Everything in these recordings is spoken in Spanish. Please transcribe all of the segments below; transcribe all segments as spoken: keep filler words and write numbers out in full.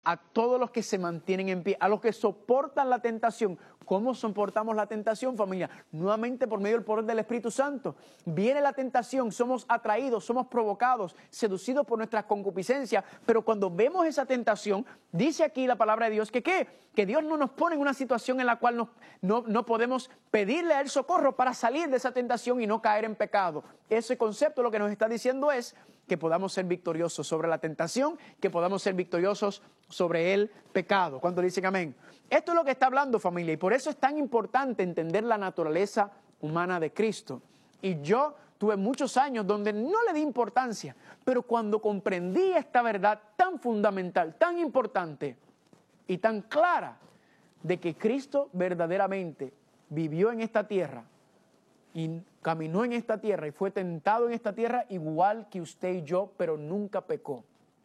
a todos los que se mantienen en pie, a los que soportan la tentación. ¿Cómo soportamos la tentación, familia? Nuevamente por medio del poder del Espíritu Santo. Viene la tentación, somos atraídos, somos provocados, seducidos por nuestras concupiscencias, pero cuando vemos esa tentación, dice aquí la palabra de Dios que ¿qué? Que Dios no nos pone en una situación en la cual no, no, no podemos pedirle a Él socorro para salir de esa tentación y no caer en pecado. Ese concepto lo que nos está diciendo es que podamos ser victoriosos sobre la tentación, que podamos ser victoriosos sobre el pecado. ¿Cuántos dicen amén? Esto es lo que está hablando, familia, y por eso es tan importante entender la naturaleza humana de Cristo. Y yo tuve muchos años donde no le di importancia, pero cuando comprendí esta verdad tan fundamental, tan importante y tan clara, de que Cristo verdaderamente vivió en esta tierra y caminó en esta tierra y fue tentado en esta tierra igual que usted y yo, pero nunca pecó.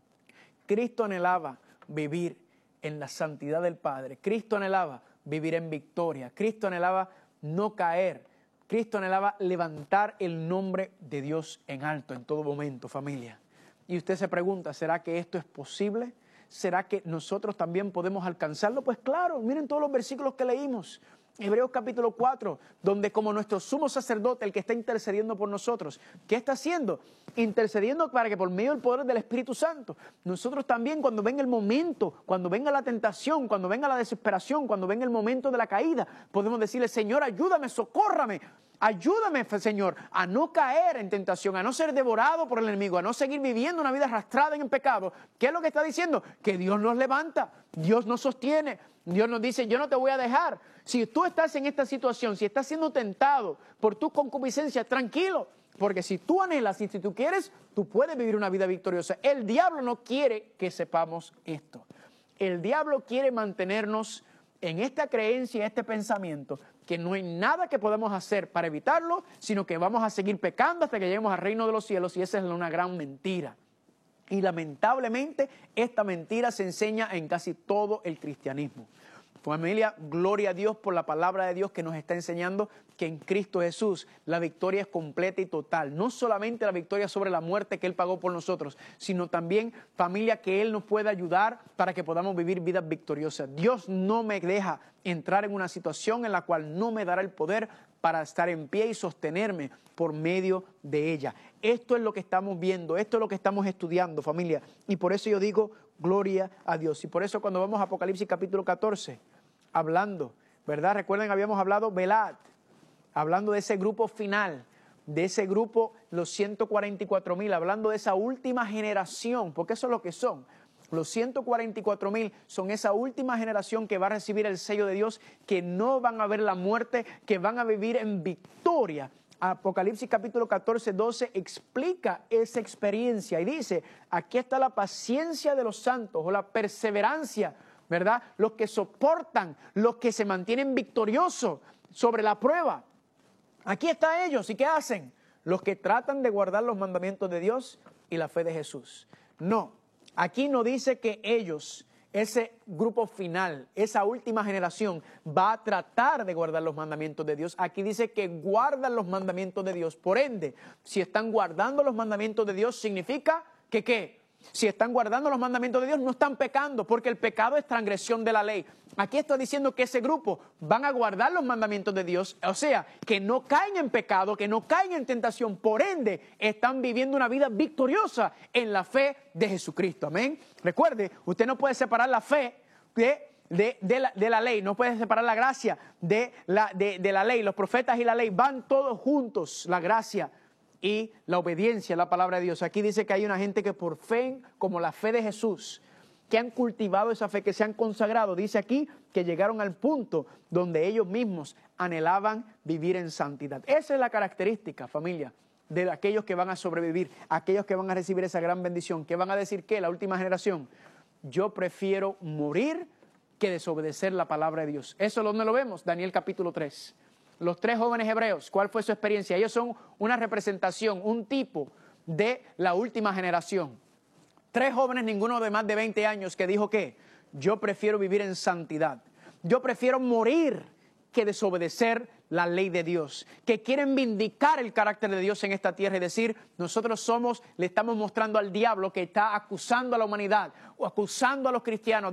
Cristo anhelaba vivir en la santidad del Padre. Cristo anhelaba vivir en victoria. Cristo anhelaba no caer. Cristo anhelaba levantar el nombre de Dios en alto en todo momento, familia. Y usted se pregunta, ¿será que esto es posible? ¿Será que nosotros también podemos alcanzarlo? Pues claro, miren todos los versículos que leímos. Hebreos capítulo cuatro, donde como nuestro sumo sacerdote, el que está intercediendo por nosotros, ¿qué está haciendo? Intercediendo para que por medio del poder del Espíritu Santo, nosotros también cuando venga el momento, cuando venga la tentación, cuando venga la desesperación, cuando venga el momento de la caída, podemos decirle, Señor, ayúdame, socórrame, ayúdame, Señor, a no caer en tentación, a no ser devorado por el enemigo, a no seguir viviendo una vida arrastrada en el pecado. ¿Qué es lo que está diciendo? Que Dios nos levanta, Dios nos sostiene, Dios nos dice, yo no te voy a dejar. Si tú estás en esta situación, si estás siendo tentado por tu concupiscencia, tranquilo, porque si tú anhelas y si tú quieres, tú puedes vivir una vida victoriosa. El diablo no quiere que sepamos esto. El diablo quiere mantenernos en esta creencia, en este pensamiento, que no hay nada que podamos hacer para evitarlo, sino que vamos a seguir pecando hasta que lleguemos al reino de los cielos, y esa es una gran mentira. Y lamentablemente esta mentira se enseña en casi todo el cristianismo. Familia, gloria a Dios por la palabra de Dios que nos está enseñando que en Cristo Jesús la victoria es completa y total. No solamente la victoria sobre la muerte que Él pagó por nosotros, sino también, familia, que Él nos puede ayudar para que podamos vivir vidas victoriosas. Dios no me deja entrar en una situación en la cual no me dará el poder para estar en pie y sostenerme por medio de ella. Esto es lo que estamos viendo, esto es lo que estamos estudiando, familia. Y por eso yo digo, gloria a Dios. Y por eso cuando vamos a Apocalipsis capítulo catorce, hablando, ¿verdad? Recuerden, habíamos hablado, velad, hablando de ese grupo final, de ese grupo, los ciento cuarenta y cuatro mil, hablando de esa última generación, porque eso es lo que son. Los ciento cuarenta y cuatro mil son esa última generación que va a recibir el sello de Dios, que no van a ver la muerte, que van a vivir en victoria. Apocalipsis capítulo catorce, doce explica esa experiencia y dice, aquí está la paciencia de los santos o la perseverancia, ¿verdad? Los que soportan, los que se mantienen victoriosos sobre la prueba. Aquí están ellos. ¿Y qué hacen? Los que tratan de guardar los mandamientos de Dios y la fe de Jesús. No, aquí no dice que ellos, ese grupo final, esa última generación, va a tratar de guardar los mandamientos de Dios. Aquí dice que guardan los mandamientos de Dios. Por ende, si están guardando los mandamientos de Dios, significa que ¿qué? Si están guardando los mandamientos de Dios, no están pecando, porque el pecado es transgresión de la ley. Aquí está diciendo que ese grupo van a guardar los mandamientos de Dios, o sea, que no caen en pecado, que no caen en tentación, por ende, están viviendo una vida victoriosa en la fe de Jesucristo. Amén. Recuerde, usted no puede separar la fe de... De, de, la, de la ley, no puede separar la gracia de la, de, de la ley. Los profetas y la ley van todos juntos, la gracia y la obediencia a la palabra de Dios. Aquí dice que hay una gente que por fe, como la fe de Jesús, que han cultivado esa fe, que se han consagrado. Dice aquí que llegaron al punto donde ellos mismos anhelaban vivir en santidad. Esa es la característica, familia, de aquellos que van a sobrevivir, aquellos que van a recibir esa gran bendición, que van a decir que la última generación, yo prefiero morir que desobedecer la palabra de Dios. Eso es donde lo vemos, Daniel capítulo tres. Los tres jóvenes hebreos, ¿cuál fue su experiencia? Ellos son una representación, un tipo de la última generación. Tres jóvenes, ninguno de más de veinte años, que dijo que yo prefiero vivir en santidad. Yo prefiero morir que desobedecer la ley de Dios. Que quieren vindicar el carácter de Dios en esta tierra y decir, nosotros somos, le estamos mostrando al diablo que está acusando a la humanidad o acusando a los cristianos